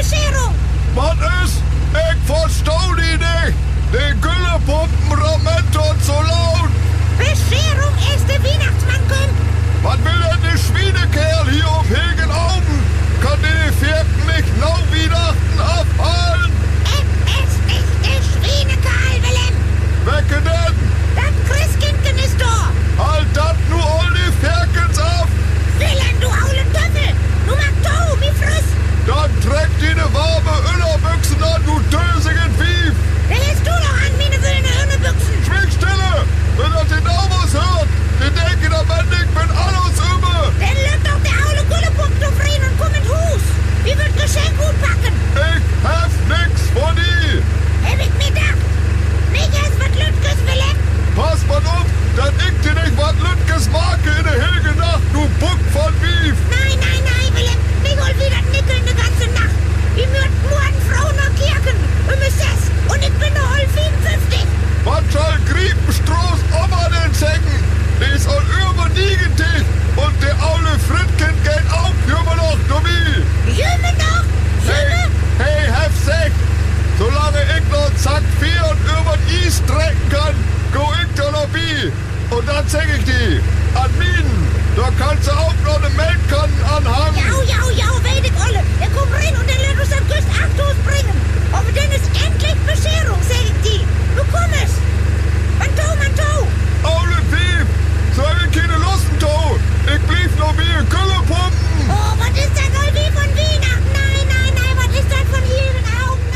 Bescherung. Was ist? Ich versteh die nicht. Die Güllepumpen rammettern so laut. Bescherung ist der Weihnachtsmann kommt. Was will denn der Schwienekerl hier auf Hegenaugen? Kann die Vierten nicht noch Weihnachten abhalten? Es ist nicht der Schweinekerl, Willem. Wecke denn? Das Christkindchen ist da. Halt das nur all die Ferkens ab. Willem, du aule Töffel. Du mag Tau, mi friss. Dann trägt die ne warme Öllerbüchsen an, du dösigen Vieh. Da hältst du doch an, meine Söhne Hünnebüchsen. Schwiegstille! Wenn das den was hört, die denken am Ende, ich bin alles über. Dann löt doch der aule Güllepump zufrieden und komm ins Hus. Wie wird Geschenk gut packen? Ich hab nix von die. Hab ich mir gedacht. Nicht erst wird Lütges, Willem. Pass mal auf, dann ich dir nicht was Lütges Marke in der Helge Nacht, du Buck von Wief. Nein, Willem. Nicht hol wieder nickeln die ganze Nacht. Die mürt nur an Frauen und Kirchen. Und ich bin noch hol 54. Was soll Griepenstroß Oma denn schenken? Die ist all überniegen dich. Und der aule Frittkind geht auch, jümmer noch, Dummi. Jümme noch? Hey, Hefsek! Solange ich noch Zack 4 und über den Eis strecken kann, go ich da noch bi. Und dann zeig ich die. An Minen, da kannst du auch noch ne Melkkannen anhaben. Ja, wenig Olle. Der kommt rein und der lässt uns am Küst 8 bringen. Aber dann ist endlich Bescherung, seh